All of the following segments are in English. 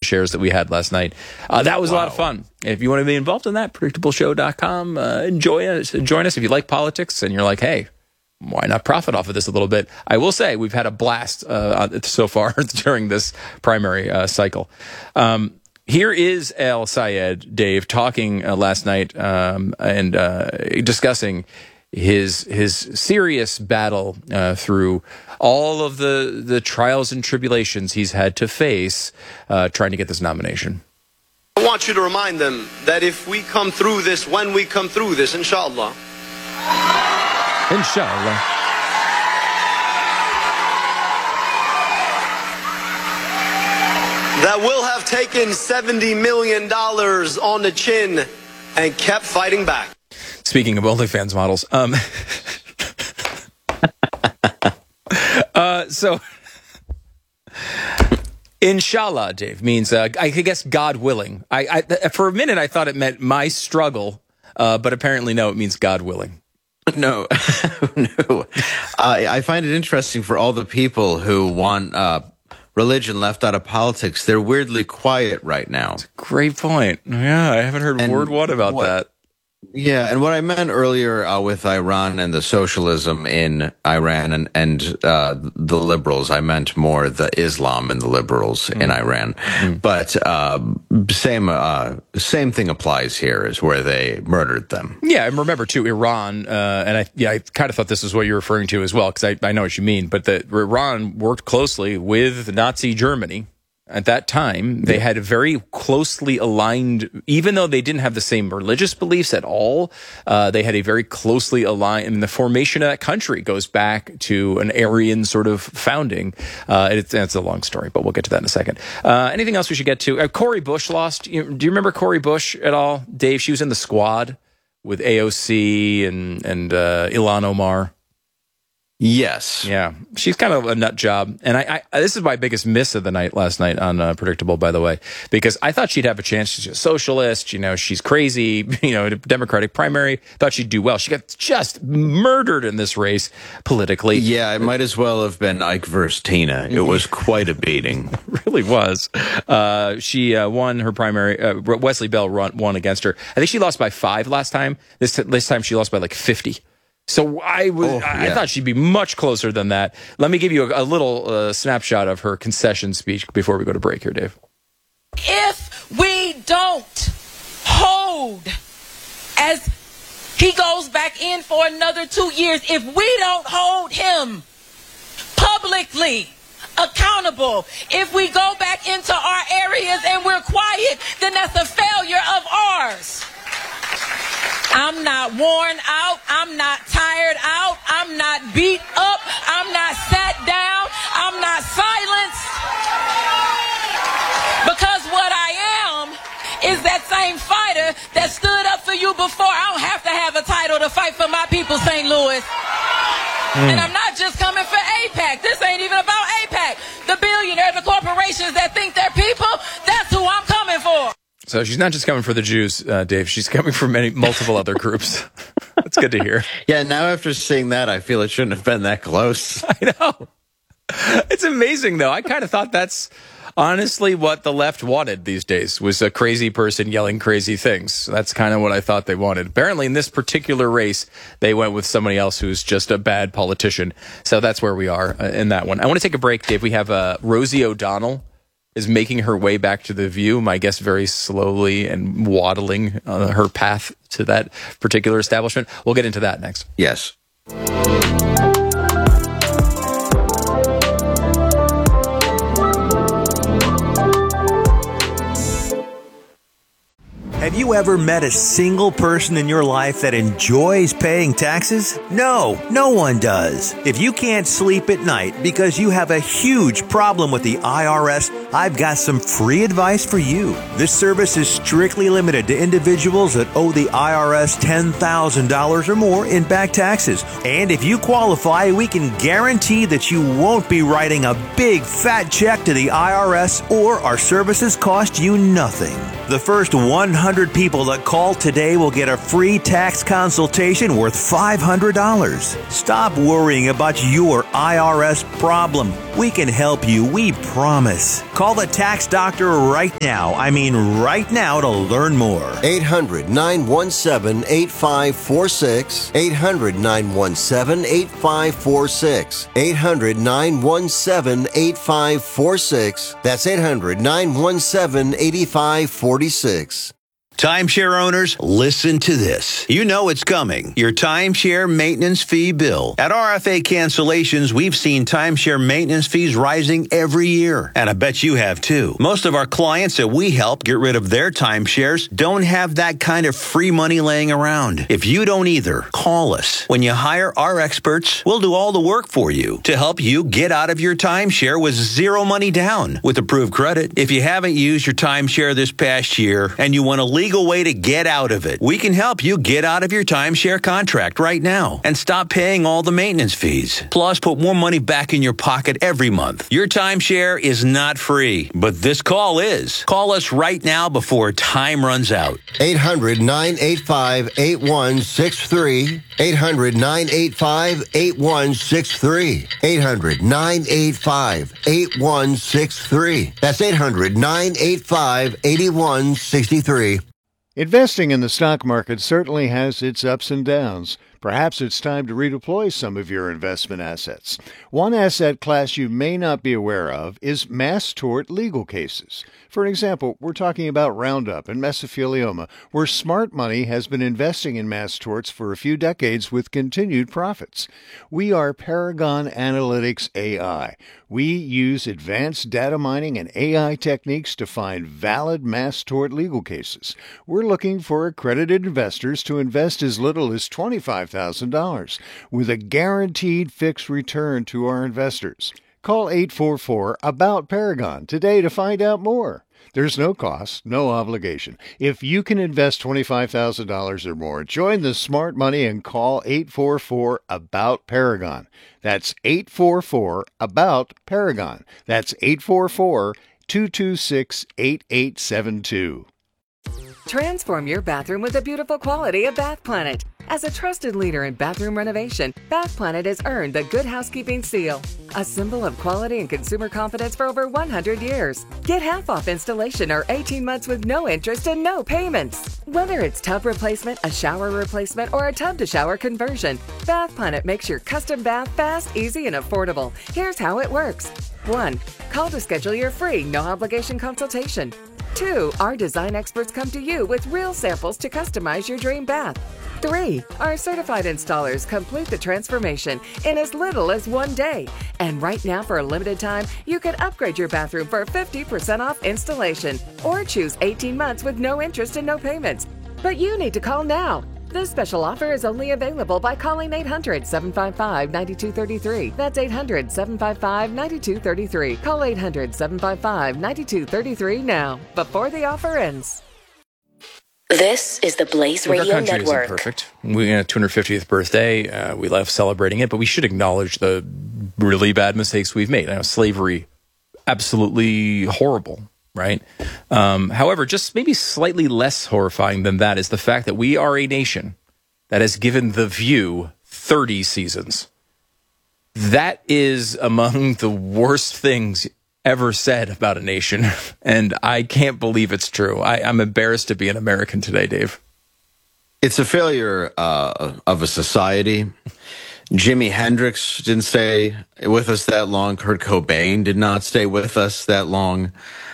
shares that we had last night. That was a lot of fun. If you want to be involved in that, predictableshow.com. Join us if you like politics and you're like, hey, why not profit off of this a little bit? I will say we've had a blast so far during this primary cycle. Here is Al Sayed, Dave, talking last night and discussing his serious battle through all of the trials and tribulations he's had to face trying to get this nomination. I want you to remind them that if we come through this, when we come through this, inshallah. Inshallah. That we'll have taken $70 million on the chin and kept fighting back. Speaking of OnlyFans models, so inshallah, Dave, means I guess God willing. I for a minute I thought it meant my struggle, but apparently no, it means God willing. No, no. I find it interesting for all the people who want religion left out of politics. They're weirdly quiet right now. That's a great point. Yeah, I haven't heard word one about that. Yeah, and what I meant earlier with Iran and the socialism in Iran and the liberals, I meant more the Islam and the liberals in Iran. But same thing applies here, is where they murdered them. Yeah, and remember too, Iran, and I kind of thought this is what you're referring to as well, because I know what you mean. But Iran worked closely with Nazi Germany. At that time, they had a very closely aligned, even though they didn't have the same religious beliefs at all, they had a very closely aligned, and the formation of that country goes back to an Aryan sort of founding. It's a long story, but we'll get to that in a second. Anything else we should get to? Cori Bush lost. Do you remember Cori Bush at all? Dave, she was in the squad with AOC and Ilhan Omar. Yes. Yeah. She's kind of a nut job. And I this is my biggest miss of the night last night on Predictable, by the way, because I thought she'd have a chance. She's a socialist. She's crazy, Democratic primary. Thought she'd do well. She got just murdered in this race politically. Yeah, it might as well have been Ike versus Tina. It was quite a beating. It really was. She won her primary. Wesley Bell won against her. I think she lost by 5 last time. This time she lost by like 50. So I thought she'd be much closer than that. Let me give you a little snapshot of her concession speech before we go to break here, Dave. If we don't hold, as he goes back in for another 2 years, if we don't hold him publicly accountable, if we go back into our areas and we're quiet, then that's a failure of ours. I'm not worn out. I'm not tired out. I'm not beat up. I'm not sat down. I'm not silenced. Because what I am is that same fighter that stood up for you before. I don't have to have a title to fight for my people, St. Louis. And I'm not just coming for AIPAC. This ain't even about AIPAC. The billionaires, the corporations that think they're people, that's who I'm coming for. So she's not just coming for the Jews, Dave. She's coming for multiple other groups. That's good to hear. Yeah, now after seeing that, I feel it shouldn't have been that close. I know. It's amazing, though. I kind of thought that's honestly what the left wanted these days, was a crazy person yelling crazy things. That's kind of what I thought they wanted. Apparently, in this particular race, they went with somebody else who's just a bad politician. So that's where we are in that one. I want to take a break, Dave. We have Rosie O'Donnell is making her way back to the View, my guess very slowly and waddling her path to that particular establishment. We'll get into that next. Yes. Have you ever met a single person in your life that enjoys paying taxes? No, no one does. If you can't sleep at night because you have a huge problem with the IRS, I've got some free advice for you. This service is strictly limited to individuals that owe the IRS $10,000 or more in back taxes. And if you qualify, we can guarantee that you won't be writing a big fat check to the IRS, or our services cost you nothing. The first 100 100 people that call today will get a free tax consultation worth $500. Stop worrying about your IRS problem. We can help you, we promise. Call the tax doctor right now. I mean right now to learn more. 800-917-8546. 800-917-8546. 800-917-8546. That's 800-917-8546. Timeshare owners, listen to this. You know it's coming. Your timeshare maintenance fee bill. At RFA Cancellations, we've seen timeshare maintenance fees rising every year. And I bet you have too. Most of our clients that we help get rid of their timeshares don't have that kind of free money laying around. If you don't either, call us. When you hire our experts, we'll do all the work for you to help you get out of your timeshare with zero money down with approved credit. If you haven't used your timeshare this past year and you want to leave way to get out of it, we can help you get out of your timeshare contract right now and stop paying all the maintenance fees. Plus, put more money back in your pocket every month. Your timeshare is not free, but this call is. Call us right now before time runs out. 800-985-8163. 800-985-8163. 800-985-8163. That's 800-985-8163. Investing in the stock market certainly has its ups and downs. Perhaps it's time to redeploy some of your investment assets. One asset class you may not be aware of is mass tort legal cases. For example, we're talking about Roundup and mesothelioma, where smart money has been investing in mass torts for a few decades with continued profits. We are Paragon Analytics AI. We use advanced data mining and AI techniques to find valid mass tort legal cases. We're looking for accredited investors to invest as little as $25,000 with a guaranteed fixed return to our investors. Call 844-ABOUT-PARAGON today to find out more. There's no cost, no obligation. If you can invest $25,000 or more, join the smart money and call 844-ABOUT-PARAGON. That's 844-ABOUT-PARAGON. That's 844-226-8872. Transform your bathroom with the beautiful quality of Bath Planet. As a trusted leader in bathroom renovation, Bath Planet has earned the Good Housekeeping seal, a symbol of quality and consumer confidence for over 100 years. Get half off installation or 18 months with no interest and no payments. Whether it's tub replacement, a shower replacement, or a tub-to-shower conversion, Bath Planet makes your custom bath fast, easy, and affordable. Here's how it works. 1. Call to schedule your free, no-obligation consultation. 2. Our design experts come to you with real samples to customize your dream bath. 3. Our certified installers complete the transformation in as little as 1 day. And right now, for a limited time, you can upgrade your bathroom for 50% off installation or choose 18 months with no interest and no payments. But you need to call now. This special offer is only available by calling 800-755-9233. That's 800-755-9233. Call 800-755-9233 now, before the offer ends. This is the Blaze Radio Our country Network. isn't perfect. We had 250th birthday. We love celebrating it, but we should acknowledge the really bad mistakes we've made. I know slavery, absolutely horrible, right? However, just maybe slightly less horrifying than that is the fact that we are a nation that has given The View 30 seasons. That is among the worst things ever said about a nation, and I can't believe it's true. I'm embarrassed to be an American today, Dave. It's a failure of a society. Jimi Hendrix didn't stay with us that long. Kurt Cobain did not stay with us that long.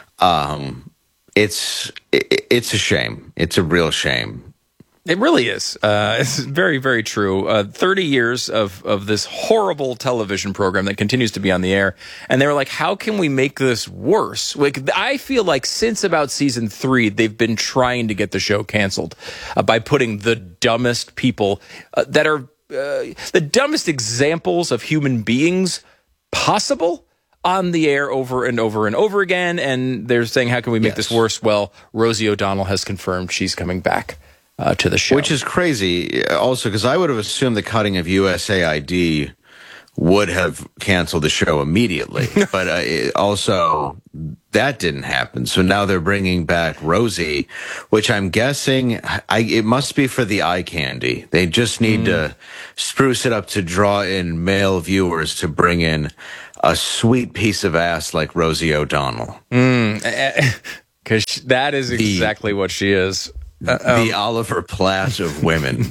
It's a shame. It's a real shame. It really is. It's very, very true. 30 years of this horrible television program that continues to be on the air. And they were like, how can we make this worse? Like, I feel like since about season 3, they've been trying to get the show canceled by putting the dumbest people that are the dumbest examples of human beings possible on the air over and over and over again. And they're saying, how can we make this worse? Well, Rosie O'Donnell has confirmed she's coming back to the show. Which is crazy also, because I would have assumed the cutting of USAID would have canceled the show immediately. But also, that didn't happen. So now they're bringing back Rosie, which I'm guessing it must be for the eye candy. They just need to spruce it up to draw in male viewers to bring in a sweet piece of ass like Rosie O'Donnell. Because that is exactly what she is. The Oliver Platt of women.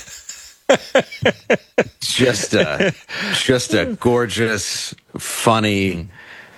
just a gorgeous, funny.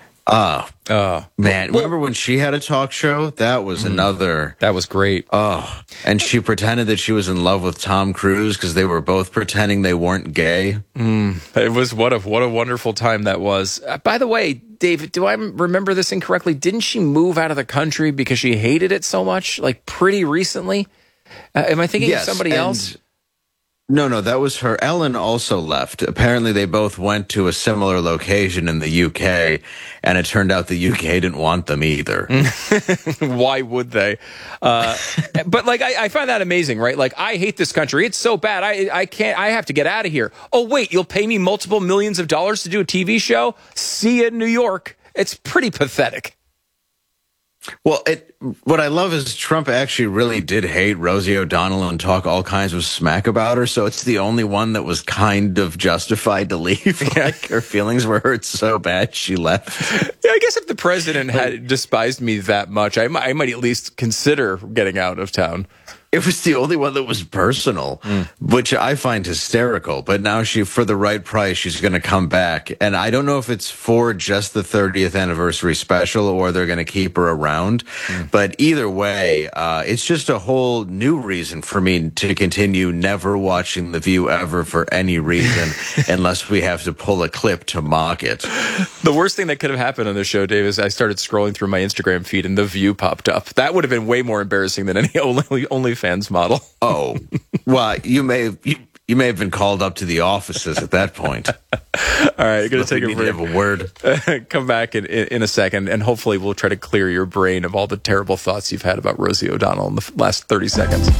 Man, remember when she had a talk show? That was another. That was great. Oh, and she pretended that she was in love with Tom Cruise because they were both pretending they weren't gay. It was what a wonderful time that was. By the way, David, do I remember this incorrectly? Didn't she move out of the country because she hated it so much? Like pretty recently? Am I thinking of somebody else? No, that was her. Ellen also left. Apparently, they both went to a similar location in the UK, and it turned out the UK didn't want them either. Why would they? But like, I find that amazing, right? Like, I hate this country. It's so bad. I can't. I have to get out of here. Oh wait, you'll pay me multiple millions of dollars to do a TV show? See you in New York. It's pretty pathetic. Well, what I love is Trump actually really did hate Rosie O'Donnell and talk all kinds of smack about her. So it's the only one that was kind of justified to leave. Like her feelings were hurt so bad she left. Yeah, I guess if the president had despised me that much, I might at least consider getting out of town. It was the only one that was personal, which I find hysterical. But now for the right price, she's going to come back. And I don't know if it's for just the 30th anniversary special or they're going to keep her around. But either way, it's just a whole new reason for me to continue never watching The View ever for any reason, unless we have to pull a clip to mock it. The worst thing that could have happened on this show, Dave, is I started scrolling through my Instagram feed and The View popped up. That would have been way more embarrassing than any OnlyFans model. Oh, well, you may have been called up to the offices at that point. All right, you're going to take a break. Have a word. Come back in a second, and hopefully we'll try to clear your brain of all the terrible thoughts you've had about Rosie O'Donnell in the last 30 seconds.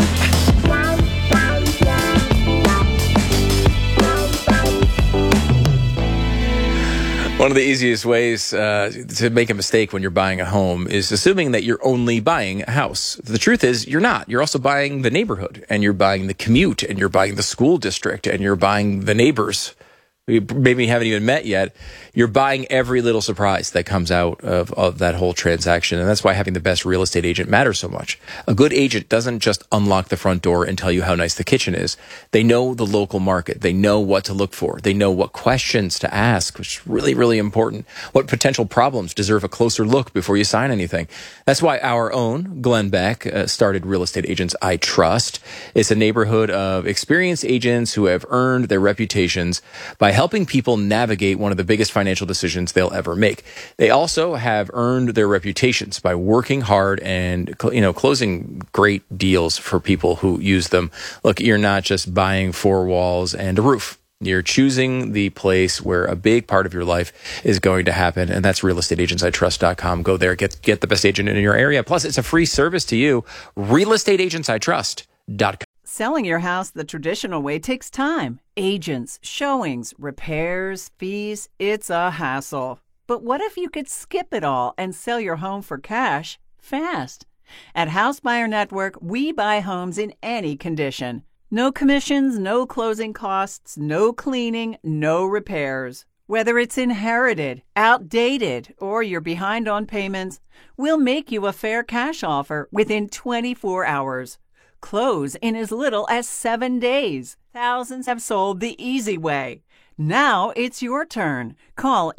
One of the easiest ways to make a mistake when you're buying a home is assuming that you're only buying a house. The truth is you're not. You're also buying the neighborhood, and you're buying the commute, and you're buying the school district, and you're buying the neighbors you maybe haven't even met yet. You're buying every little surprise that comes out of that whole transaction. And that's why having the best real estate agent matters so much. A good agent doesn't just unlock the front door and tell you how nice the kitchen is. They know the local market. They know what to look for. They know what questions to ask, which is really, really important. What potential problems deserve a closer look before you sign anything. That's why our own Glenn Beck started Real Estate Agents I Trust. It's a neighborhood of experienced agents who have earned their reputations by helping people navigate one of the biggest financial decisions they'll ever make. They also have earned their reputations by working hard and, closing great deals for people who use them. Look, you're not just buying four walls and a roof. You're choosing the place where a big part of your life is going to happen, and that's realestateagentsitrust.com. Go there, get the best agent in your area. Plus, it's a free service to you. realestateagentsitrust.com. Selling your house the traditional way takes time. Agents, showings, repairs, fees. It's a hassle. But what if you could skip it all and sell your home for cash fast? At House Buyer Network, we buy homes in any condition. No commissions, no closing costs, no cleaning, no repairs. Whether it's inherited, outdated, or you're behind on payments, we'll make you a fair cash offer within 24 hours. Close in as little as 7 days. Thousands have sold the easy way. Now it's your turn. Call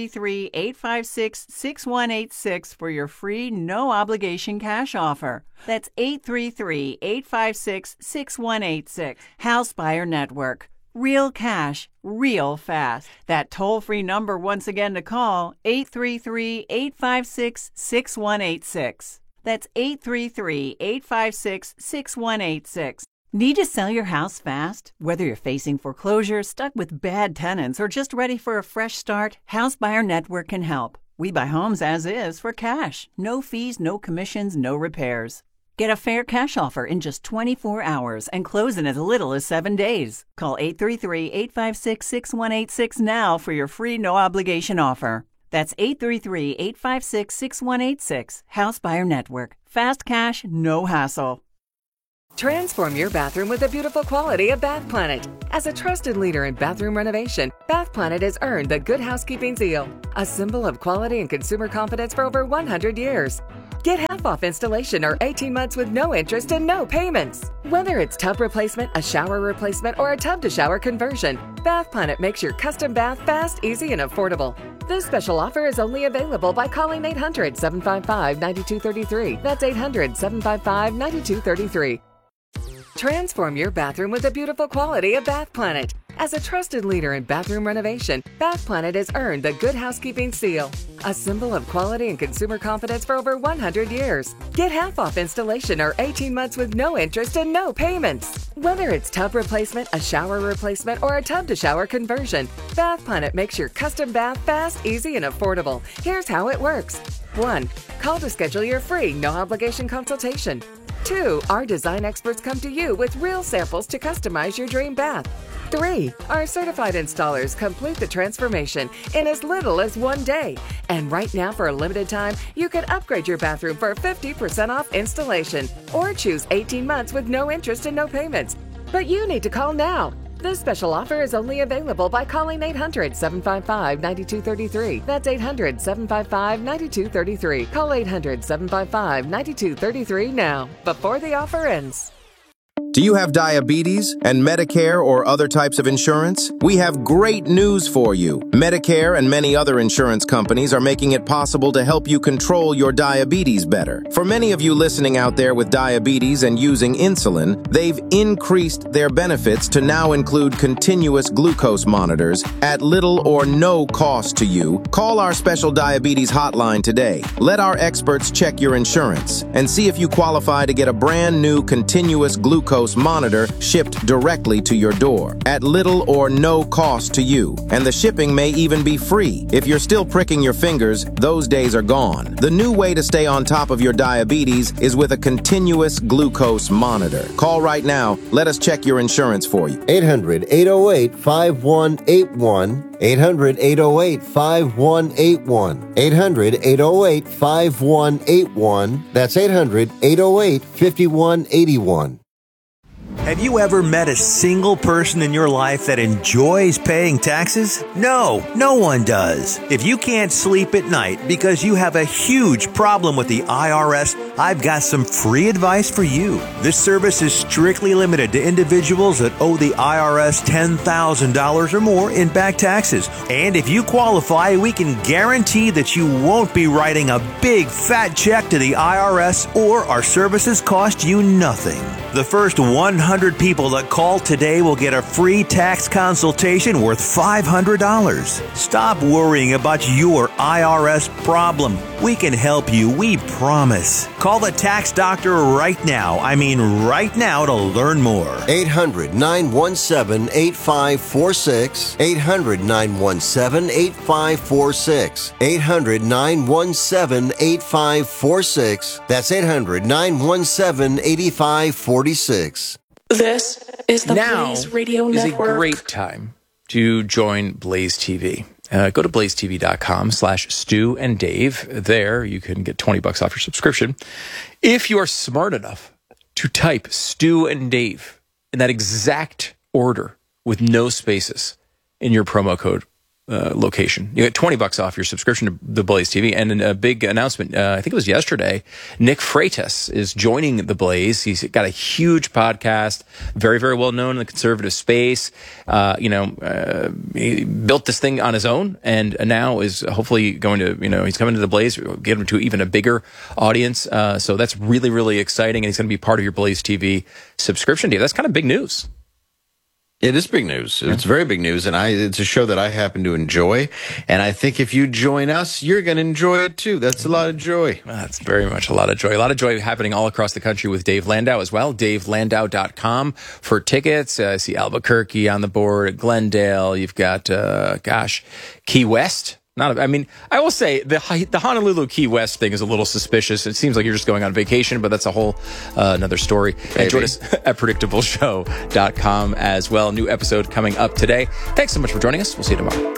833-856-6186 for your free, no-obligation cash offer. That's 833-856-6186. House Buyer Network. Real cash, real fast. That toll-free number once again to call, 833-856-6186. That's 833-856-6186. Need to sell your house fast? Whether you're facing foreclosure, stuck with bad tenants, or just ready for a fresh start, House Buyer Network can help. We buy homes as is for cash. No fees, no commissions, no repairs. Get a fair cash offer in just 24 hours and close in as little as 7 days. Call 833-856-6186 now for your free no-obligation offer. That's 833-856-6186. House Buyer Network. Fast cash, no hassle. Transform your bathroom with the beautiful quality of Bath Planet. As a trusted leader in bathroom renovation, Bath Planet has earned the Good Housekeeping seal, a symbol of quality and consumer confidence for over 100 years. Get half off installation or 18 months with no interest and no payments. Whether it's tub replacement, a shower replacement, or a tub-to-shower conversion, Bath Planet makes your custom bath fast, easy, and affordable. This special offer is only available by calling 800-755-9233. That's 800-755-9233. Transform your bathroom with the beautiful quality of Bath Planet. As a trusted leader in bathroom renovation, Bath Planet has earned the Good Housekeeping seal, a symbol of quality and consumer confidence for over 100 years. Get half off installation or 18 months with no interest and no payments. Whether it's tub replacement, a shower replacement, or a tub-to-shower conversion, Bath Planet makes your custom bath fast, easy, and affordable. Here's how it works. 1. Call to schedule your free, no-obligation consultation. 2. Our design experts come to you with real samples to customize your dream bath. 3. Our certified installers complete the transformation in as little as 1 day. And right now, for a limited time, you can upgrade your bathroom for 50% off installation or choose 18 months with no interest and no payments. But you need to call now. This special offer is only available by calling 800-755-9233. That's 800-755-9233. Call 800-755-9233 now, before the offer ends. Do you have diabetes and Medicare or other types of insurance? We have great news for you. Medicare and many other insurance companies are making it possible to help you control your diabetes better. For many of you listening out there with diabetes and using insulin, they've increased their benefits to now include continuous glucose monitors at little or no cost to you. Call our special diabetes hotline today. Let our experts check your insurance and see if you qualify to get a brand new continuous glucose monitor shipped directly to your door at little or no cost to you. And the shipping may even be free. If you're still pricking your fingers, those days are gone. The new way to stay on top of your diabetes is with a continuous glucose monitor. Call right now. Let us check your insurance for you. 800-808-5181. 800-808-5181. 800-808-5181. That's 800-808-5181. Have you ever met a single person in your life that enjoys paying taxes? No, no one does. If you can't sleep at night because you have a huge problem with the IRS, I've got some free advice for you. This service is strictly limited to individuals that owe the IRS $10,000 or more in back taxes. And if you qualify, we can guarantee that you won't be writing a big fat check to the IRS, or our services cost you nothing. The first 100 people that call today will get a free tax consultation worth $500. Stop worrying about your IRS problem. We can help you, we promise. Call the tax doctor right now. I mean right now, to learn more. 800-917-8546. 800-917-8546. 800-917-8546. That's 800-917-8546. This is the Now Blaze Radio is Network. a great time to join Blaze TV. Go to blazetv.com/Stu and Dave. There you can get $20 off your subscription. If you are smart enough to type Stu and Dave in that exact order with no spaces in your promo code location, you get $20 off your subscription to the Blaze TV. And a big announcement, I think it was yesterday, Nick Freitas is joining the Blaze. He's got a huge podcast, very, very well known in the conservative space. He built this thing on his own, and now is hopefully going to, he's coming to the Blaze, get him to even a bigger audience. So that's really, really exciting. And he's going to be part of your Blaze TV subscription deal. That's kind of big news. It is big news. It's very big news, and it's a show that I happen to enjoy. And I think if you join us, you're going to enjoy it too. That's a lot of joy. That's very much a lot of joy. A lot of joy happening all across the country with Dave Landau as well. DaveLandau.com for tickets. I see Albuquerque on the board, Glendale. You've got, Key West. I will say the Honolulu Key West thing is a little suspicious. It seems like you're just going on vacation, but that's a whole another story. And join us at PredictableShow.com as well. New episode coming up today. Thanks so much for joining us. We'll see you tomorrow.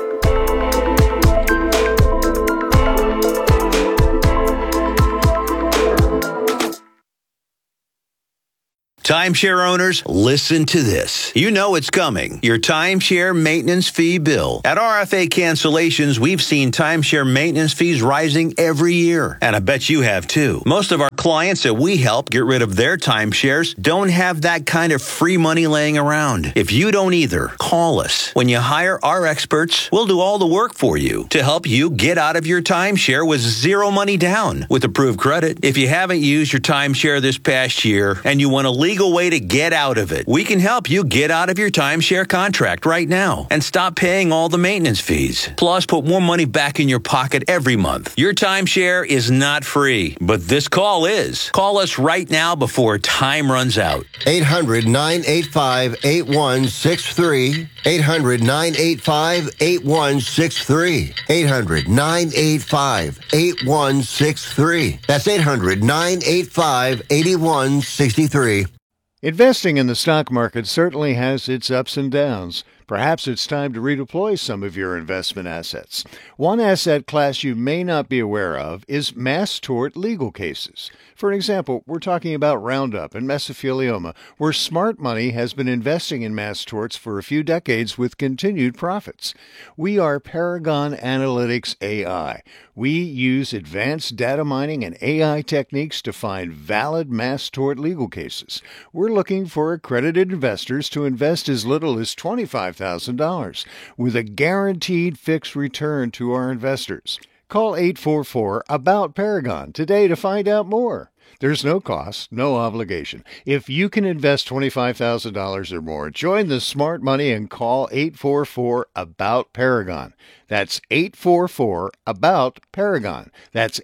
Timeshare owners, listen to this. You know it's coming. Your timeshare maintenance fee bill. At RFA Cancellations, we've seen timeshare maintenance fees rising every year. And I bet you have too. Most of our clients that we help get rid of their timeshares don't have that kind of free money laying around. If you don't either, call us. When you hire our experts, we'll do all the work for you to help you get out of your timeshare with zero money down with approved credit. If you haven't used your timeshare this past year and you want a legal way to get out of it, we can help you get out of your timeshare contract right now and stop paying all the maintenance fees. Plus, put more money back in your pocket every month. Your timeshare is not free, but this call is. Call us right now before time runs out. 800-985-8163. 800-985-8163. 800-985-8163. That's 800-985-8163. Investing in the stock market certainly has its ups and downs. Perhaps it's time to redeploy some of your investment assets. One asset class you may not be aware of is mass tort legal cases. For example, we're talking about Roundup and mesothelioma, where smart money has been investing in mass torts for a few decades with continued profits. We are Paragon Analytics AI. We use advanced data mining and AI techniques to find valid mass tort legal cases. We're looking for accredited investors to invest as little as $25,000 with a guaranteed fixed return to our investors. Call 844-ABOUT-PARAGON today to find out more. There's no cost, no obligation. If you can invest $25,000 or more, join the smart money and call 844-ABOUT-PARAGON. That's 844-ABOUT-PARAGON. That's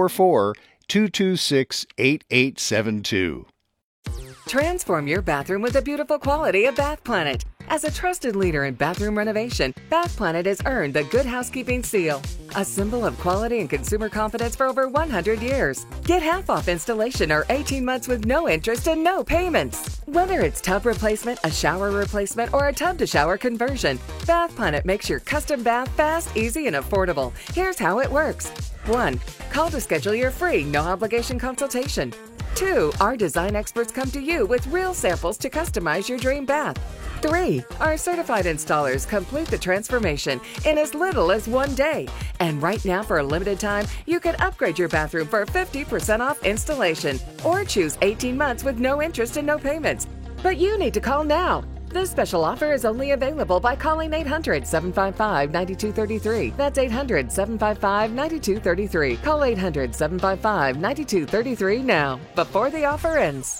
844-226-8872. Transform your bathroom with the beautiful quality of Bath Planet. As a trusted leader in bathroom renovation, Bath Planet has earned the Good Housekeeping Seal, a symbol of quality and consumer confidence for over 100 years. Get half off installation or 18 months with no interest and no payments. Whether it's tub replacement, a shower replacement, or a tub-to-shower conversion, Bath Planet makes your custom bath fast, easy, and affordable. Here's how it works. 1. Call to schedule your free, no-obligation consultation. 2. Our design experts come to you with real samples to customize your dream bath. 3. Our certified installers complete the transformation in as little as 1 day. And right now, for a limited time, you can upgrade your bathroom for 50% off installation or choose 18 months with no interest and no payments. But you need to call now. This special offer is only available by calling 800-755-9233. That's 800-755-9233. Call 800-755-9233 now, before the offer ends.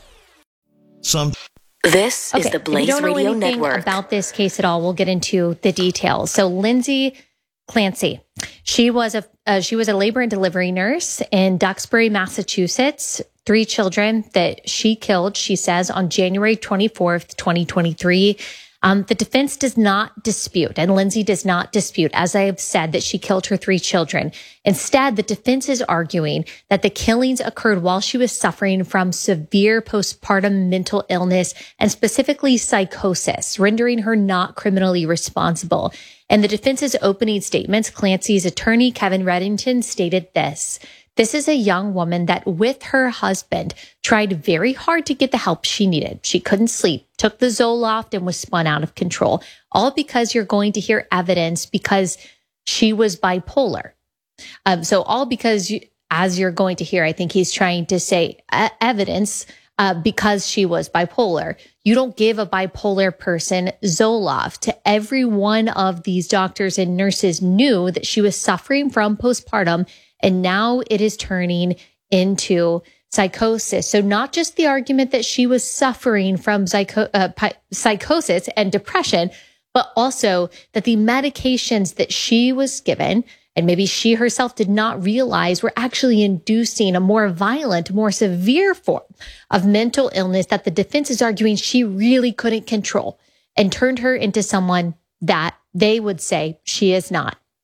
This is the Blaze Radio Network. If you don't know anything about this case at all, we'll get into the details. So Lindsay Clancy, she was a labor and delivery nurse in Duxbury, Massachusetts. 3 children that she killed, she says, on January 24th, 2023. The defense does not dispute, and Lindsay does not dispute, as I have said, that she killed her 3 children. Instead, the defense is arguing that the killings occurred while she was suffering from severe postpartum mental illness and specifically psychosis, rendering her not criminally responsible. In the defense's opening statements, Clancy's attorney, Kevin Reddington, stated this. This is a young woman that, with her husband, tried very hard to get the help she needed. She couldn't sleep, took the Zoloft, and was spun out of control. All because you're going to hear evidence because she was bipolar. So all because, as you're going to hear, I think he's trying to say evidence because she was bipolar. You don't give a bipolar person Zoloft. Every one of these doctors and nurses knew that she was suffering from postpartum, and now it is turning into psychosis. So not just the argument that she was suffering from psychosis and depression, but also that the medications that she was given, and maybe she herself did not realize, were actually inducing a more violent, more severe form of mental illness that the defense is arguing she really couldn't control and turned her into someone that they would say she is not.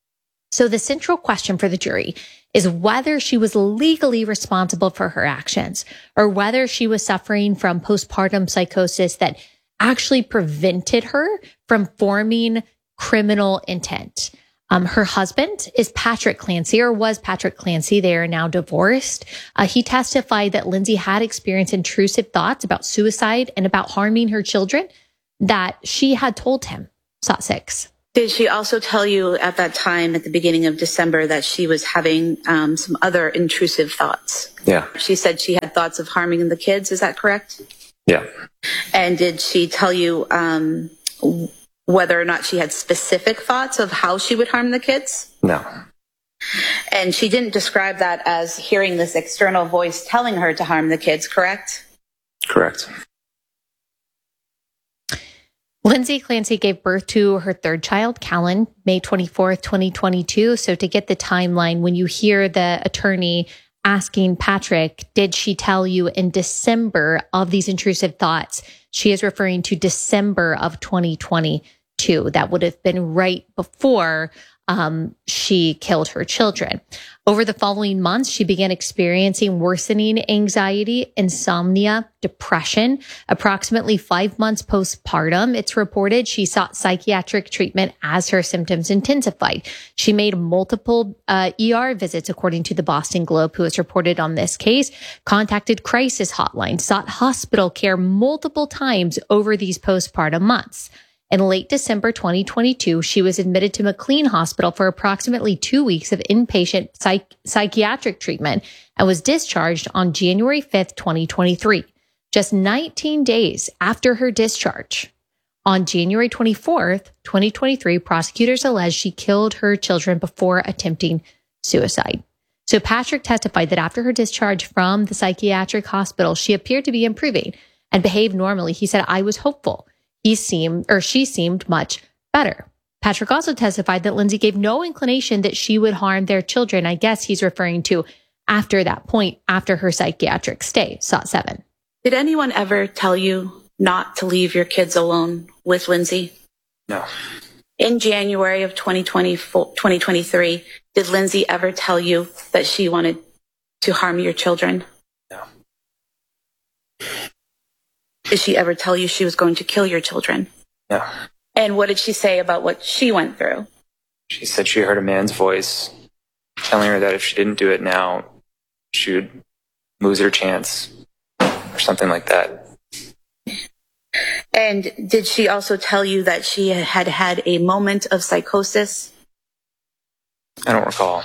So the central question for the jury is whether she was legally responsible for her actions or whether she was suffering from postpartum psychosis that actually prevented her from forming criminal intent. Her husband is Patrick Clancy, or was Patrick Clancy. They are now divorced. He testified that Lindsay had experienced intrusive thoughts about suicide and about harming her children that she had told him. SOT 6. Did she also tell you at that time, at the beginning of December, that she was having some other intrusive thoughts? Yeah. She said she had thoughts of harming the kids. Is that correct? Yeah. And did she tell you whether or not she had specific thoughts of how she would harm the kids? No. And she didn't describe that as hearing this external voice telling her to harm the kids, correct? Correct. Lindsay Clancy gave birth to her third child, Callan, May 24th, 2022. So to get the timeline, when you hear the attorney asking Patrick, did she tell you in December of these intrusive thoughts? She is referring to December of 2022. That would have been right before she killed her children. Over the following months, she began experiencing worsening anxiety, insomnia, depression. Approximately 5 months postpartum, it's reported she sought psychiatric treatment as her symptoms intensified. She made multiple ER visits, according to the Boston Globe, who has reported on this case, contacted crisis hotline, sought hospital care multiple times over these postpartum months. In late December 2022, she was admitted to McLean Hospital for approximately 2 weeks of inpatient psychiatric treatment and was discharged on January 5th, 2023. Just 19 days after her discharge, on January 24th, 2023, prosecutors alleged she killed her children before attempting suicide. So Patrick testified that after her discharge from the psychiatric hospital, she appeared to be improving and behaved normally. He said, "I was hopeful." She seemed much better. Patrick also testified that Lindsay gave no inclination that she would harm their children. I guess he's referring to after that point, after her psychiatric stay. SOT 7. Did anyone ever tell you not to leave your kids alone with Lindsay? No. In January of 2023, did Lindsay ever tell you that she wanted to harm your children? No. Did she ever tell you she was going to kill your children? No. And what did she say about what she went through? She said she heard a man's voice telling her that if she didn't do it now, she would lose her chance or something like that. And did she also tell you that she had had a moment of psychosis? I don't recall.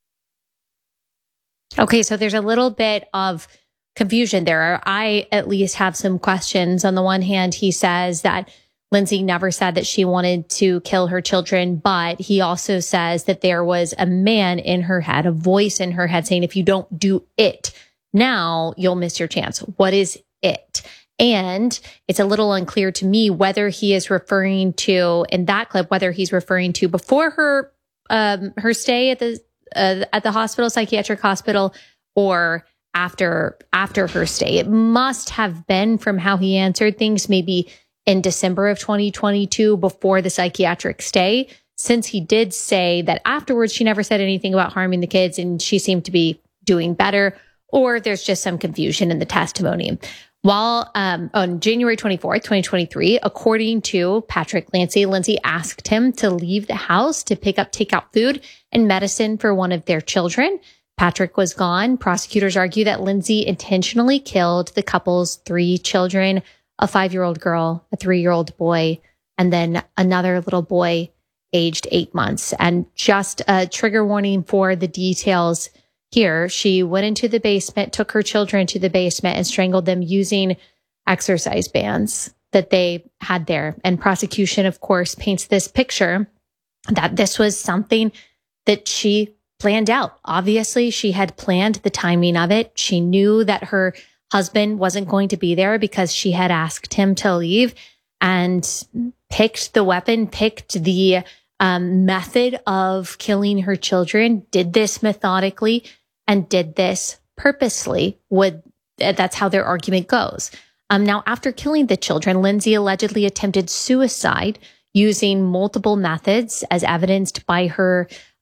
Okay, so there's a little bit of confusion there. I at least have some questions. On the one hand, he says that Lindsay never said that she wanted to kill her children, but he also says that there was a man in her head, a voice in her head saying, if you don't do it now, you'll miss your chance. What is it? And it's a little unclear to me whether he is referring to, in that clip, whether he's referring to before her stay at the hospital, psychiatric hospital, or after her stay. It must have been, from how he answered things, maybe in December of 2022 before the psychiatric stay, since he did say that afterwards she never said anything about harming the kids and she seemed to be doing better, or there's just some confusion in the testimony. While on January 24th, 2023, according to Patrick Clancy, Lindsay asked him to leave the house to pick up takeout food and medicine for one of their children. Patrick was gone. Prosecutors argue that Lindsay intentionally killed the couple's 3 children, a 5-year-old girl, a 3-year-old boy, and then another little boy aged 8 months. And just a trigger warning for the details here. She went into the basement, took her children to the basement and strangled them using exercise bands that they had there. And prosecution, of course, paints this picture that this was something that she planned out. Obviously, she had planned the timing of it. She knew that her husband wasn't going to be there because she had asked him to leave, and picked the weapon, picked the method of killing her children, did this methodically, and did this purposely. That's how their argument goes. Now, after killing the children, Lindsay allegedly attempted suicide using multiple methods, as evidenced by her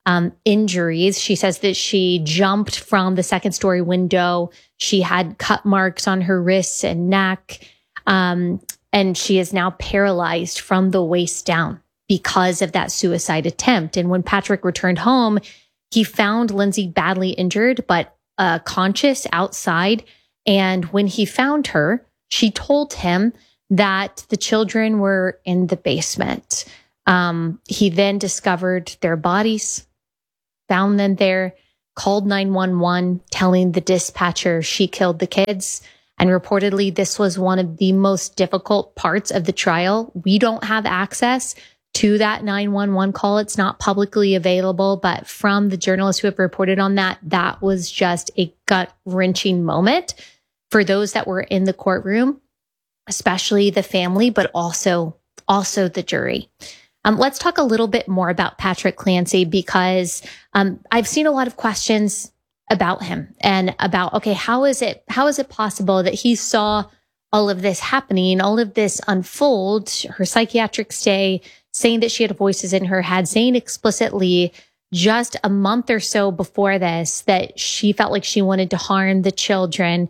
injuries. She says that she jumped from the second-story window. She had cut marks on her wrists and neck, and she is now paralyzed from the waist down because of that suicide attempt. And when Patrick returned home, he found Lindsay badly injured, but conscious outside. And when he found her, she told him that the children were in the basement. He then discovered their bodies, found them there, called 911, telling the dispatcher she killed the kids. And reportedly, this was one of the most difficult parts of the trial. We don't have access to that 911 call. It's not publicly available, but from the journalists who have reported on that, that was just a gut-wrenching moment for those that were in the courtroom, especially the family, but also the jury. Let's talk a little bit more about Patrick Clancy, because I've seen a lot of questions about him and about, okay, how is it possible that he saw all of this happening, all of this unfold, her psychiatric stay, saying that she had voices in her head, saying explicitly just a month or so before this that she felt like she wanted to harm the children.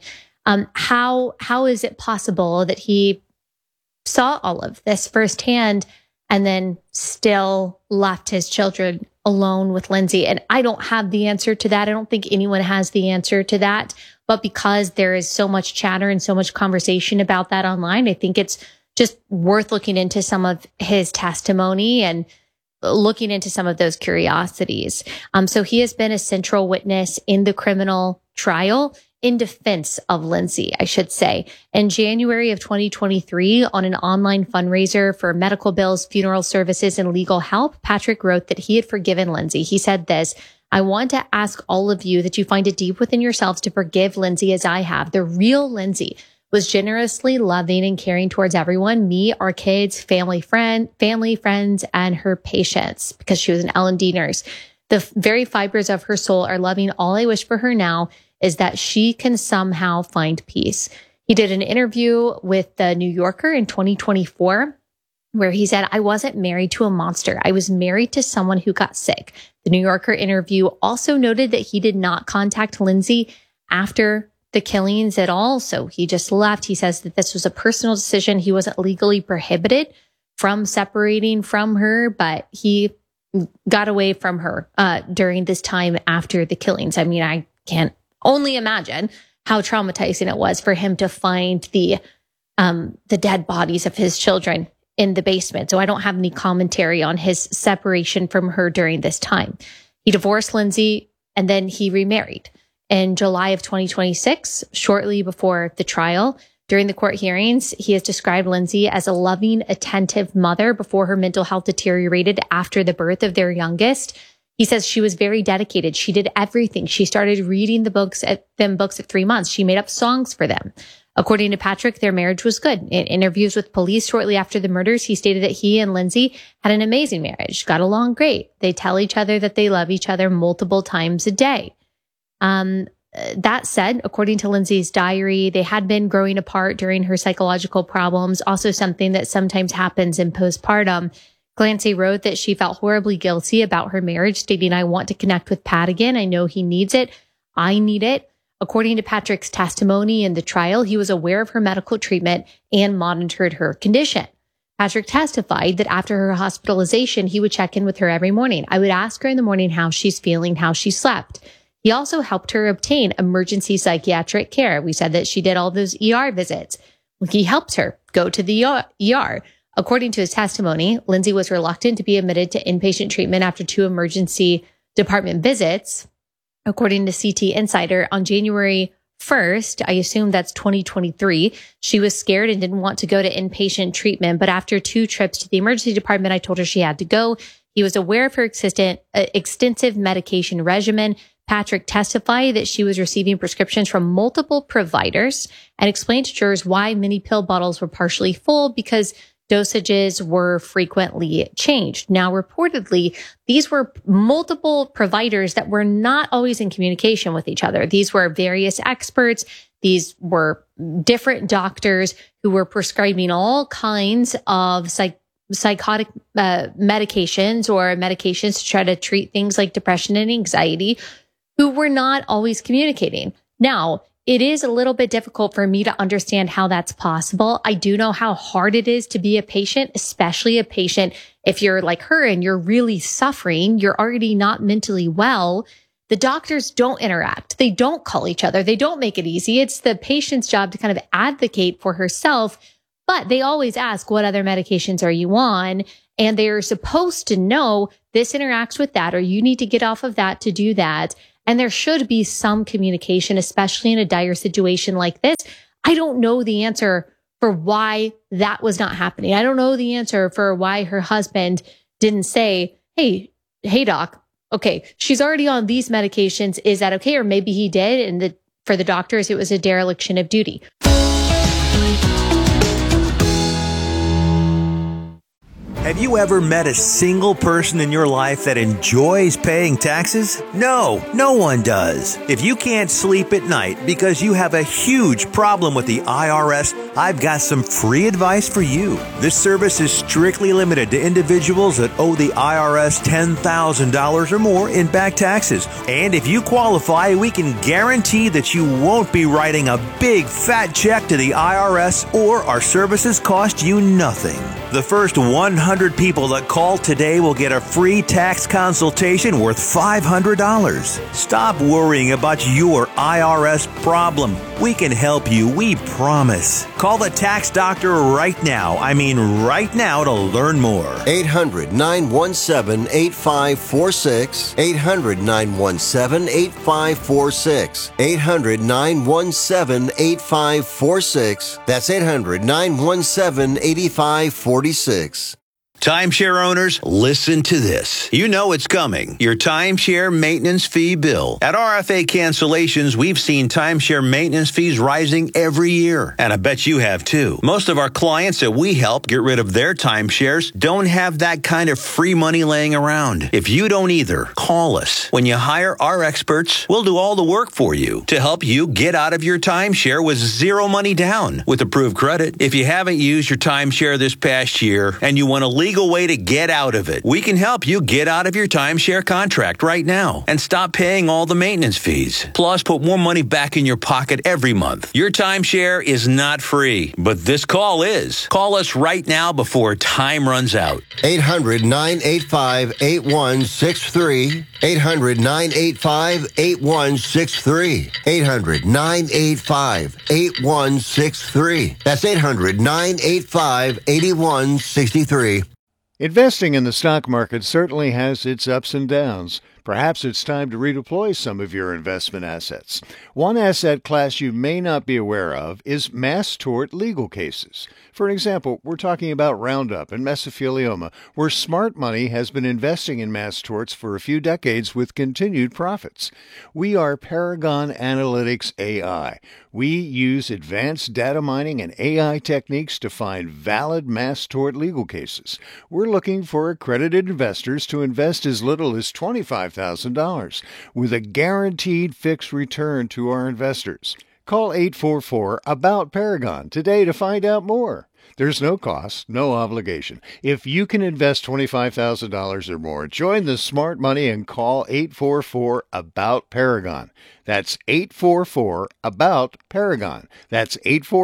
How is it possible that he saw all of this firsthand and then still left his children alone with Lindsay? And I don't have the answer to that. I don't think anyone has the answer to that. But because there is so much chatter and so much conversation about that online, I think it's just worth looking into some of his testimony and looking into some of those curiosities. So he has been a central witness in the criminal trial in defense of Lindsay, I should say. In January of 2023, on an online fundraiser for medical bills, funeral services, and legal help, Patrick wrote that he had forgiven Lindsay. He said this: "I want to ask all of you that you find it deep within yourselves to forgive Lindsay as I have. The real Lindsay was generously loving and caring towards everyone, me, our kids, family, friends, and her patients," because she was an L&D nurse. "The very fibers of her soul are loving. All I wish for her now is that she can somehow find peace." He did an interview with the New Yorker in 2024 where he said, "I wasn't married to a monster. I was married to someone who got sick." The New Yorker interview also noted that he did not contact Lindsay after the killings at all. So he just left. He says that this was a personal decision. He wasn't legally prohibited from separating from her, but he got away from her during this time after the killings. I mean, I can't only imagine how traumatizing it was for him to find the dead bodies of his children in the basement. So I don't have any commentary on his separation from her during this time. He divorced Lindsay and then he remarried. In July of 2026, shortly before the trial, during the court hearings, he has described Lindsay as a loving, attentive mother before her mental health deteriorated after the birth of their youngest. He says she was very dedicated. She did everything. She started reading the books at 3 months. She made up songs for them. According to Patrick, their marriage was good. In interviews with police shortly after the murders, he stated that he and Lindsay had an amazing marriage, got along great. They tell each other that they love each other multiple times a day. That said, according to Lindsay's diary, they had been growing apart during her psychological problems, also something that sometimes happens in postpartum. Clancy wrote that she felt horribly guilty about her marriage, stating, "I want to connect with Pat again. I know he needs it. I need it." According to Patrick's testimony in the trial, he was aware of her medical treatment and monitored her condition. Patrick testified that after her hospitalization, he would check in with her every morning. "I would ask her in the morning how she's feeling, how she slept." He also helped her obtain emergency psychiatric care. We said that she did all those ER visits. He helped her go to the ER. According to his testimony, Lindsay was reluctant to be admitted to inpatient treatment after 2 emergency department visits. According to CT Insider, on January 1st, I assume that's 2023, she was scared and didn't want to go to inpatient treatment. But after 2 trips to the emergency department, I told her she had to go. He was aware of her extensive medication regimen. Patrick testified that she was receiving prescriptions from multiple providers and explained to jurors why many pill bottles were partially full, because dosages were frequently changed. Now, reportedly, these were multiple providers that were not always in communication with each other. These were various experts. These were different doctors who were prescribing all kinds of psychotic medications or medications to try to treat things like depression and anxiety who were not always communicating. Now, it is a little bit difficult for me to understand how that's possible. I do know how hard it is to be a patient, especially a patient if you're like her and you're really suffering, you're already not mentally well. The doctors don't interact. They don't call each other. They don't make it easy. It's the patient's job to kind of advocate for herself, but they always ask, what other medications are you on? And they're supposed to know this interacts with that, or you need to get off of that to do that. And there should be some communication, especially in a dire situation like this. I don't know the answer for why that was not happening. I don't know the answer for why her husband didn't say, hey, doc, okay, she's already on these medications. Is that okay? Or maybe he did. And for the doctors, it was a dereliction of duty. Have you ever met a single person in your life that enjoys paying taxes? No, no one does. If you can't sleep at night because you have a huge problem with the IRS, I've got some free advice for you. This service is strictly limited to individuals that owe the IRS $10,000 or more in back taxes. And if you qualify, we can guarantee that you won't be writing a big fat check to the IRS, or our services cost you nothing. The first 100 people that call today will get a free tax consultation worth $500. Stop worrying about your IRS problem. We can help you, we promise. Call the tax doctor right now. I mean right now, to learn more. 800-917-8546. 800-917-8546. 800-917-8546. That's 800-917-8546. Timeshare owners, listen to this. You know it's coming. Your timeshare maintenance fee bill. At RFA Cancellations, we've seen timeshare maintenance fees rising every year. And I bet you have too. Most of our clients that we help get rid of their timeshares don't have that kind of free money laying around. If you don't either, call us. When you hire our experts, we'll do all the work for you to help you get out of your timeshare with zero money down with approved credit. If you haven't used your timeshare this past year and you want to legal way to get out of it, we can help you get out of your timeshare contract right now and stop paying all the maintenance fees. Plus, put more money back in your pocket every month. Your timeshare is not free, but this call is. Call us right now before time runs out. 800-985-8163. 800-985-8163. 800-985-8163. That's 800-985-8163. Investing in the stock market certainly has its ups and downs. Perhaps it's time to redeploy some of your investment assets. One asset class you may not be aware of is mass tort legal cases. For example, we're talking about Roundup and mesothelioma, where smart money has been investing in mass torts for a few decades with continued profits. We are Paragon Analytics AI. We use advanced data mining and AI techniques to find valid mass tort legal cases. We're looking for accredited investors to invest as little as $25,000 with a guaranteed fixed return to our investors. Call 844-ABOUT-PARAGON today to find out more. There's no cost, no obligation. If you can invest $25,000 or more, join the smart money and call 844-ABOUT-PARAGON. That's 844-ABOUT-PARAGON. That's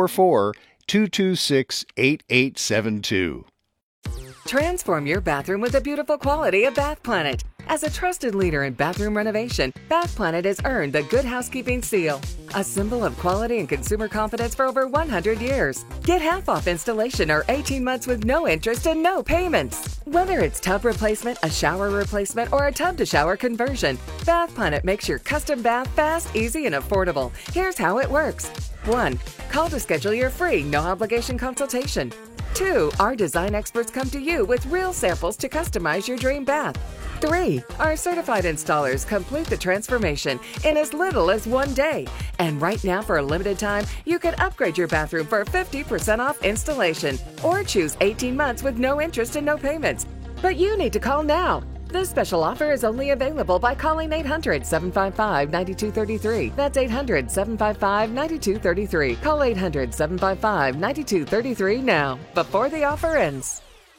844-226-8872. Transform your bathroom with the beautiful quality of Bath Planet. As a trusted leader in bathroom renovation, Bath Planet has earned the Good Housekeeping Seal, a symbol of quality and consumer confidence for over 100 years. Get half off installation or 18 months with no interest and no payments. Whether it's tub replacement, a shower replacement, or a tub-to-shower conversion, Bath Planet makes your custom bath fast, easy, and affordable. Here's how it works. 1. Call to schedule your free, no-obligation consultation. 2. Our design experts come to you with real samples to customize your dream bath. 3. Our certified installers complete the transformation in as little as 1 day. And right now, for a limited time, you can upgrade your bathroom for 50% off installation or choose 18 months with no interest and no payments. But you need to call now. This special offer is only available by calling 800-755-9233. That's 800-755-9233. Call 800-755-9233 now, before the offer ends.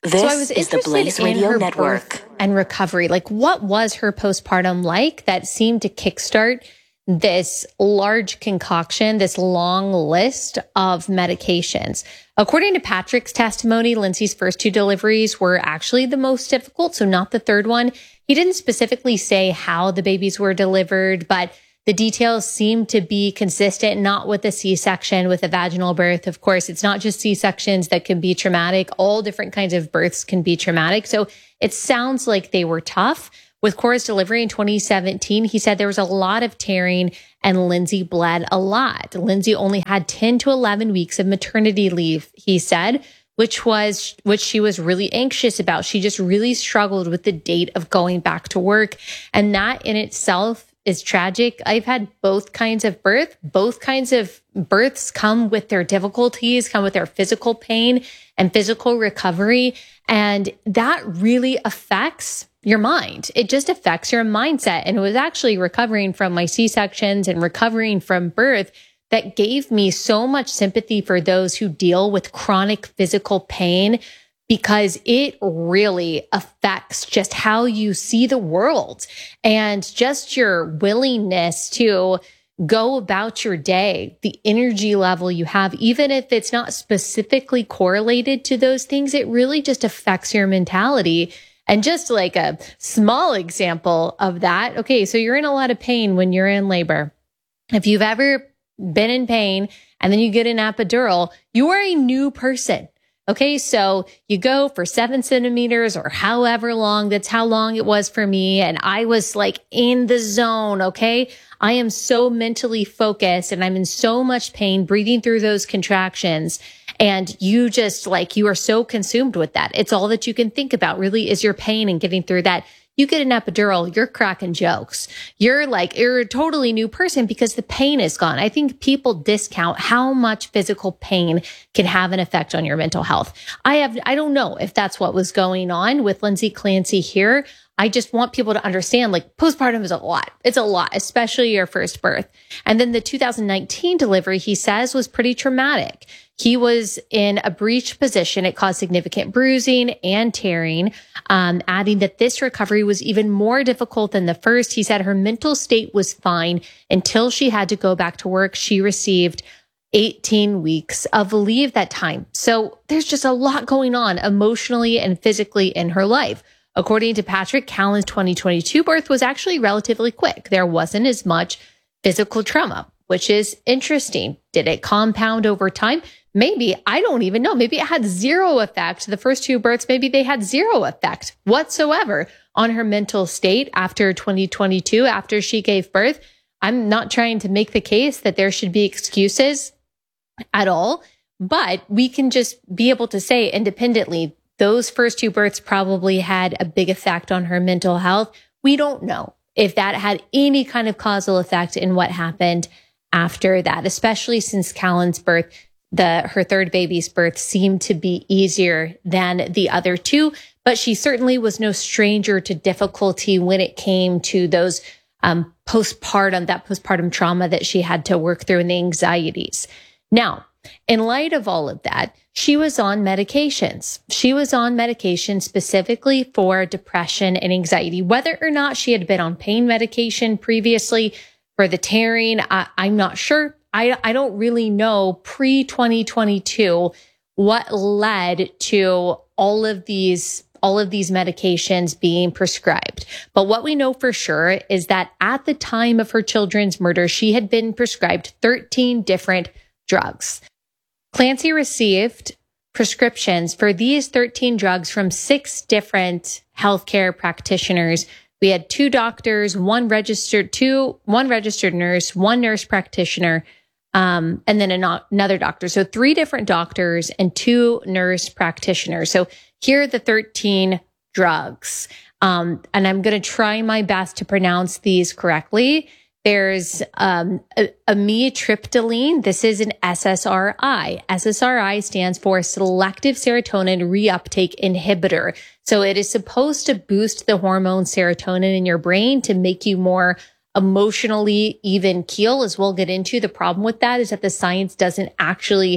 This so I was is the interested Blaze in Radio her Network. birth and recovery. Like, what was her postpartum like that seemed to kickstart this large concoction, this long list of medications? According to Patrick's testimony, Lindsay's first 2 deliveries were actually the most difficult, so not the third one. He didn't specifically say how the babies were delivered, but the details seem to be consistent, not with a C-section, with a vaginal birth. Of course, it's not just C-sections that can be traumatic. All different kinds of births can be traumatic. So it sounds like they were tough. With Cora's delivery in 2017, he said there was a lot of tearing and Lindsay bled a lot. Lindsay only had 10 to 11 weeks of maternity leave, he said, which she was really anxious about. She just really struggled with the date of going back to work. And that in itself is tragic. I've had both kinds of birth. Both kinds of births come with their difficulties, come with their physical pain and physical recovery. And that really affects your mind. It just affects your mindset. And it was actually recovering from my C-sections and recovering from birth that gave me so much sympathy for those who deal with chronic physical pain, because it really affects just how you see the world and just your willingness to go about your day, the energy level you have, even if it's not specifically correlated to those things, it really just affects your mentality. And just like a small example of that, okay, so you're in a lot of pain when you're in labor. If you've ever been in pain and then you get an epidural, you are a new person. Okay, so you go for 7 centimeters or however long, that's how long it was for me. And I was like in the zone, okay? I am so mentally focused and I'm in so much pain breathing through those contractions. And you just like, you are so consumed with that. It's all that you can think about really is your pain and getting through that. You get an epidural, you're cracking jokes. You're a totally new person because the pain is gone. I think people discount how much physical pain can have an effect on your mental health. I don't know if that's what was going on with Lindsay Clancy here. I just want people to understand, like, postpartum is a lot. It's a lot, especially your first birth. And then the 2019 delivery, he says, was pretty traumatic. He was in a breech position. It caused significant bruising and tearing, adding that this recovery was even more difficult than the first. He said her mental state was fine until she had to go back to work. She received 18 weeks of leave that time. So there's just a lot going on emotionally and physically in her life. According to Patrick, Callan's 2022 birth was actually relatively quick. There wasn't as much physical trauma, which is interesting. Did it compound over time? Maybe. I don't even know. Maybe it had zero effect. The first 2 births, maybe they had zero effect whatsoever on her mental state after 2022, after she gave birth. I'm not trying to make the case that there should be excuses at all, but we can just be able to say independently, those first 2 births probably had a big effect on her mental health. We don't know if that had any kind of causal effect in what happened after that, especially since Callan's birth, her third baby's birth, seemed to be easier than the other 2, but she certainly was no stranger to difficulty when it came to those postpartum trauma that she had to work through and the anxieties. Now, in light of all of that, she was on medications. She was on medication specifically for depression and anxiety. Whether or not she had been on pain medication previously for the tearing, I'm not sure. I don't really know pre-2022 what led to all of these medications being prescribed. But what we know for sure is that at the time of her children's murder, she had been prescribed 13 different drugs. Clancy received prescriptions for these 13 drugs from 6 different healthcare practitioners. We had 2 doctors, one registered nurse, one nurse practitioner, and then another doctor. So 3 different doctors and 2 nurse practitioners. So here are the 13 drugs. And I'm going to try my best to pronounce these correctly. There's amitriptyline. This is an SSRI. SSRI stands for selective serotonin reuptake inhibitor. So it is supposed to boost the hormone serotonin in your brain to make you more emotionally even keel, as we'll get into. The problem with that is that the science doesn't actually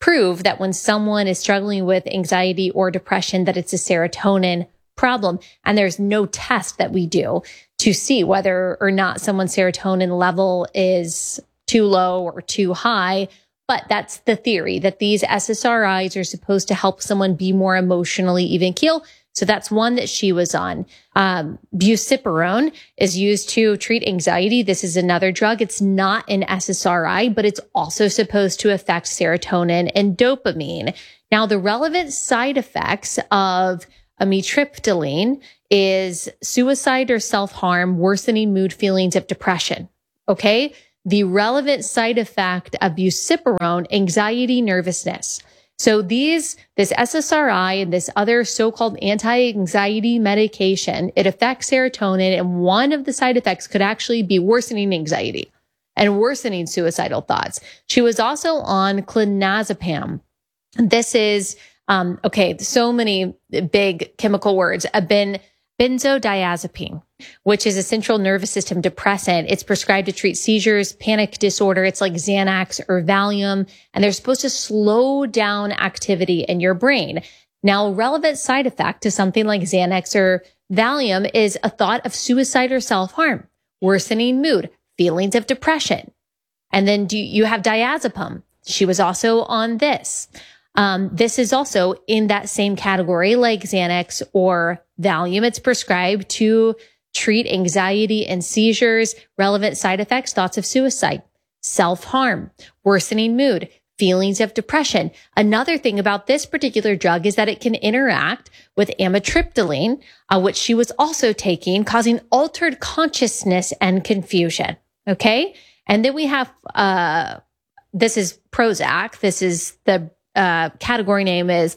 prove that when someone is struggling with anxiety or depression, that it's a serotonin problem. And there's no test that we do to see whether or not someone's serotonin level is too low or too high. But that's the theory, that these SSRIs are supposed to help someone be more emotionally even keel. So that's one that she was on. Buspirone is used to treat anxiety. This is another drug. It's not an SSRI, but it's also supposed to affect serotonin and dopamine. Now, the relevant side effects of amitriptyline is suicide or self-harm, worsening mood, feelings of depression. Okay? The relevant side effect of buspirone, anxiety, nervousness. So this SSRI and this other so-called anti-anxiety medication, it affects serotonin, and one of the side effects could actually be worsening anxiety and worsening suicidal thoughts. She was also on clonazepam. This is, so many big chemical words. Benzodiazepine, which is a central nervous system depressant. It's prescribed to treat seizures, panic disorder. It's like Xanax or Valium, and they're supposed to slow down activity in your brain. Now, a relevant side effect to something like Xanax or Valium is a thought of suicide or self-harm, worsening mood, feelings of depression. And then you have diazepam. She was also on this. This is also in that same category like Xanax or Valium. It's prescribed to treat anxiety and seizures, relevant side effects, thoughts of suicide, self-harm, worsening mood, feelings of depression. Another thing about this particular drug is that it can interact with amitriptyline, which she was also taking, causing altered consciousness and confusion. Okay. And then we have, this is Prozac. This is the category name is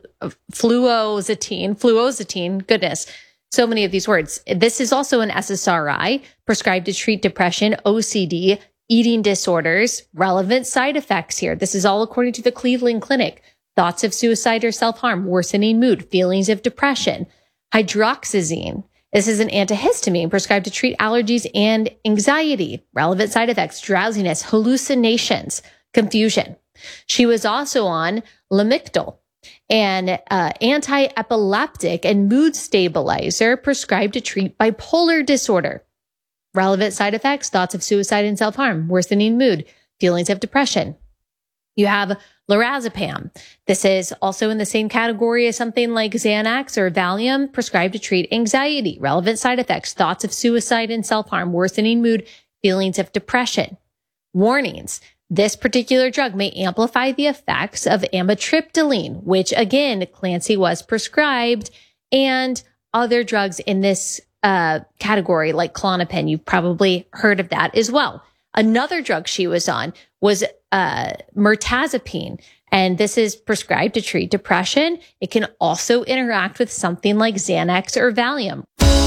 fluoxetine. Goodness, so many of these words. This is also an SSRI prescribed to treat depression, OCD, eating disorders, relevant side effects here. This is all according to the Cleveland Clinic. Thoughts of suicide or self-harm, worsening mood, feelings of depression. Hydroxyzine. This is an antihistamine prescribed to treat allergies and anxiety, relevant side effects, drowsiness, hallucinations, confusion. She was also on Lamictal, an anti-epileptic and mood stabilizer prescribed to treat bipolar disorder. Relevant side effects, thoughts of suicide and self-harm, worsening mood, feelings of depression. You have lorazepam. This is also in the same category as something like Xanax or Valium, prescribed to treat anxiety. Relevant side effects, thoughts of suicide and self-harm, worsening mood, feelings of depression. Warnings. This particular drug may amplify the effects of amitriptyline, which again, Clancy was prescribed, and other drugs in this category like Klonopin. You've probably heard of that as well. Another drug she was on was mirtazapine, and this is prescribed to treat depression. It can also interact with something like Xanax or Valium.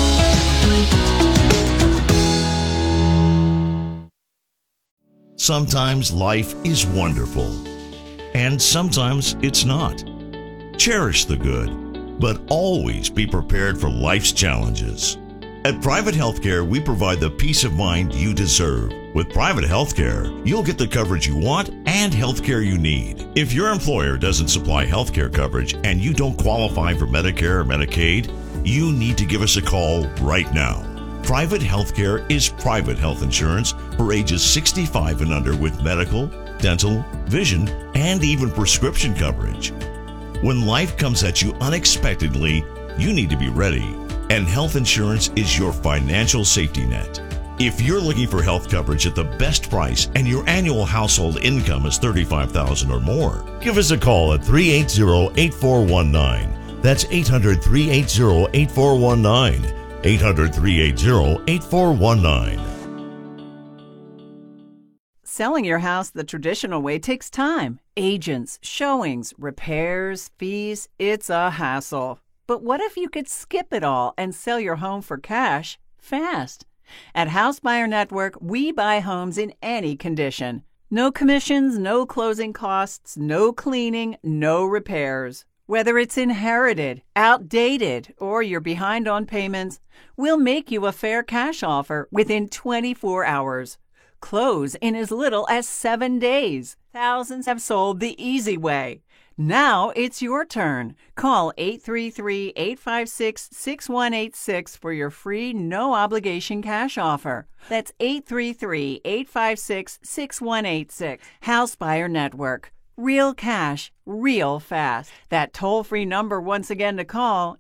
Sometimes life is wonderful, and sometimes it's not. Cherish the good, but always be prepared for life's challenges. At Private Healthcare, we provide the peace of mind you deserve. With Private Healthcare, you'll get the coverage you want and healthcare you need. If your employer doesn't supply healthcare coverage and you don't qualify for Medicare or Medicaid, you need to give us a call right now. Private Healthcare is private health insurance for ages 65 and under with medical, dental, vision, and even prescription coverage. When life comes at you unexpectedly, you need to be ready, and health insurance is your financial safety net. If you're looking for health coverage at the best price and your annual household income is $35,000 or more, give us a call at 380-8419. That's 800-380-8419. 800-380-8419. Selling your house the traditional way takes time. Agents, showings, repairs, fees, it's a hassle. But what if you could skip it all and sell your home for cash fast? At House Buyer Network, we buy homes in any condition. No commissions, no closing costs, no cleaning, no repairs. Whether it's inherited, outdated, or you're behind on payments, we'll make you a fair cash offer within 24 hours. Close in as little as 7 days. Thousands have sold the easy way. Now it's your turn. Call 833-856-6186 for your free no-obligation cash offer. That's 833-856-6186. House Buyer Network. Real cash, real fast. That toll-free number once again to call,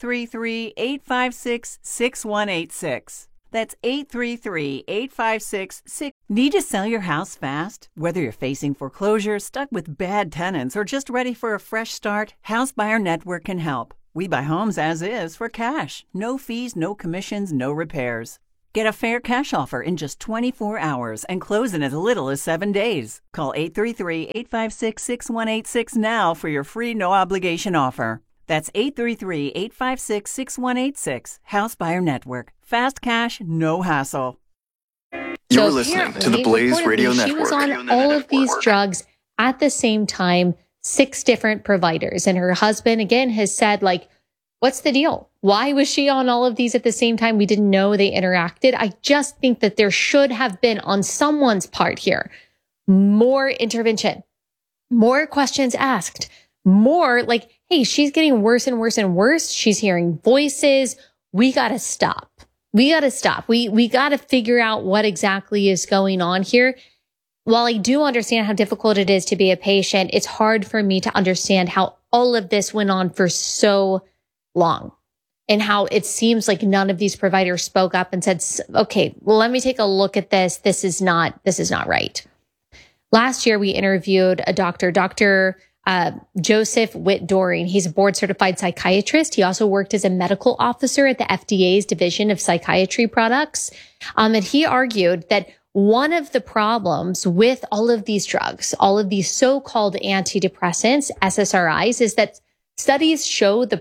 833-856-6186. That's 833-856-6186. Need to sell your house fast? Whether you're facing foreclosure, stuck with bad tenants, or just ready for a fresh start, House Buyer Network can help. We buy homes as is for cash. No fees, no commissions, no repairs. Get a fair cash offer in just 24 hours and close in as little as 7 days. Call 833-856-6186 now for your free no-obligation offer. That's 833-856-6186. House Buyer Network. Fast cash, no hassle. You're listening to the Blaze Radio Network. She was on all of these drugs at the same time, 6 different providers. And her husband, again, has said, like, what's the deal? Why was she on all of these at the same time? We didn't know they interacted. I just think that there should have been, on someone's part here, more intervention, more questions asked, more like, hey, she's getting worse and worse and worse. She's hearing voices. We got to stop. We got to stop. We got to figure out what exactly is going on here. While I do understand how difficult it is to be a patient, it's hard for me to understand how all of this went on for so long and how it seems like none of these providers spoke up and said, okay, well, let me take a look at this. This is not right. Last year, we interviewed a doctor, Dr. Joseph Witt-Doerring. He's a board certified psychiatrist. He also worked as a medical officer at the FDA's Division of Psychiatry Products. And he argued that one of the problems with all of these drugs, all of these so-called antidepressants, SSRIs, is that studies show that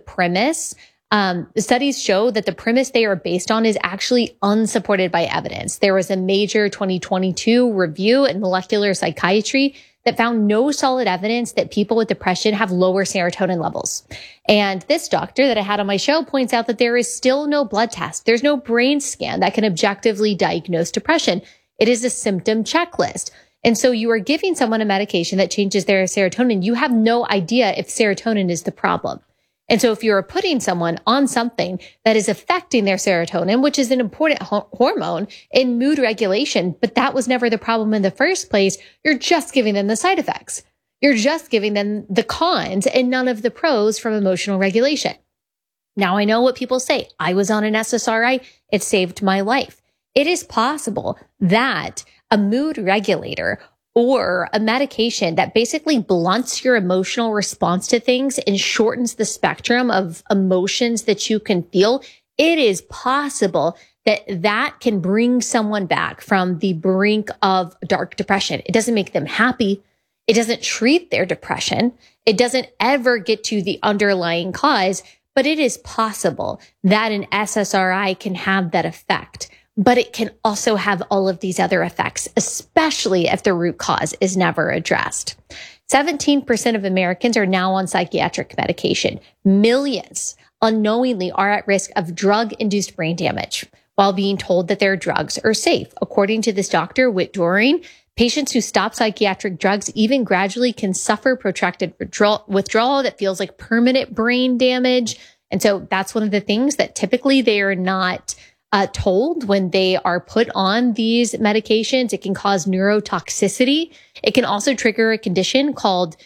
the premise they are based on is actually unsupported by evidence. There was a major 2022 review in molecular psychiatry that found no solid evidence that people with depression have lower serotonin levels. And this doctor that I had on my show points out that there is still no blood test. There's no brain scan that can objectively diagnose depression. It is a symptom checklist. And so you are giving someone a medication that changes their serotonin. You have no idea if serotonin is the problem. And so if you're putting someone on something that is affecting their serotonin, which is an important hormone in mood regulation, but that was never the problem in the first place, you're just giving them the side effects. You're just giving them the cons and none of the pros from emotional regulation. Now, I know what people say. I was on an SSRI. It saved my life. It is possible that a mood regulator or a medication that basically blunts your emotional response to things and shortens the spectrum of emotions that you can feel, it is possible that that can bring someone back from the brink of dark depression. It doesn't make them happy. It doesn't treat their depression. It doesn't ever get to the underlying cause, but it is possible that an SSRI can have that effect. But it can also have all of these other effects, especially if the root cause is never addressed. 17% of Americans are now on psychiatric medication. Millions unknowingly are at risk of drug-induced brain damage while being told that their drugs are safe. According to this doctor, Witt-Doerring, patients who stop psychiatric drugs even gradually can suffer protracted withdrawal that feels like permanent brain damage. And so that's one of the things that typically they are not told when they are put on these medications. It can cause neurotoxicity. It can also trigger a condition called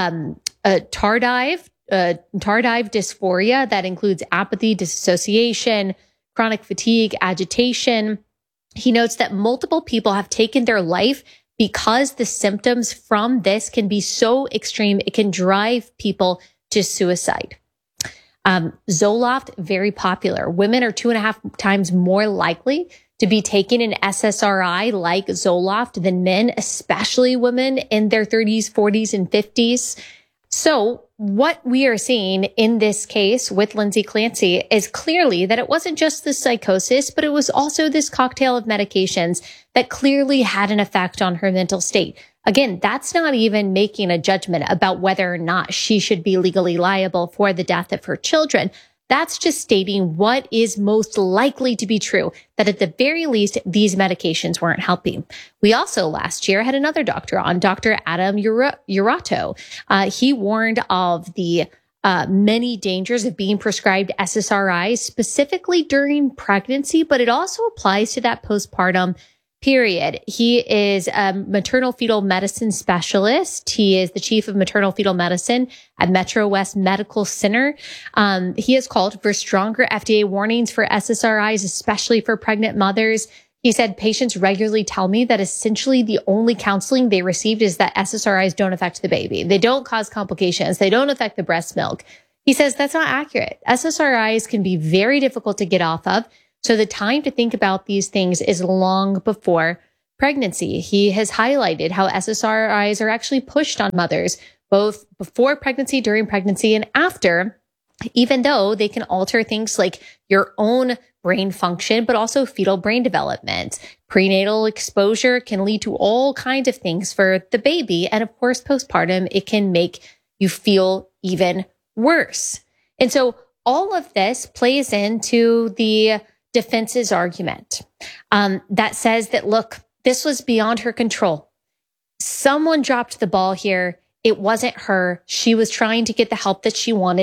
tardive dysphoria that includes apathy, dissociation, chronic fatigue, agitation. He notes that multiple people have taken their life because the symptoms from this can be so extreme, it can drive people to suicide. Zoloft, very popular. Women are 2.5 times more likely to be taking an SSRI like Zoloft than men, especially women in their 30s, 40s, and 50s. So what we are seeing in this case with Lindsay Clancy is clearly that it wasn't just the psychosis, but it was also this cocktail of medications that clearly had an effect on her mental state. Again, that's not even making a judgment about whether or not she should be legally liable for the death of her children. That's just stating what is most likely to be true, that at the very least, these medications weren't helping. We also last year had another doctor on, Dr. Adam Urato. He warned of the many dangers of being prescribed SSRIs, specifically during pregnancy, but it also applies to that postpartum period. He is a maternal fetal medicine specialist. He is the chief of maternal fetal medicine at Metro West Medical Center. He has called for stronger FDA warnings for SSRIs, especially for pregnant mothers. He said, patients regularly tell me that essentially the only counseling they received is that SSRIs don't affect the baby. They don't cause complications. They don't affect the breast milk. He says that's not accurate. SSRIs can be very difficult to get off of. So the time to think about these things is long before pregnancy. He has highlighted how SSRIs are actually pushed on mothers, both before pregnancy, during pregnancy, and after, even though they can alter things like your own brain function, but also fetal brain development. Prenatal exposure can lead to all kinds of things for the baby. And of course, postpartum, it can make you feel even worse. And so all of this plays into the defense's argument that says that, look, this was beyond her control. Someone dropped the ball here. It wasn't her. She was trying to get the help that she wanted.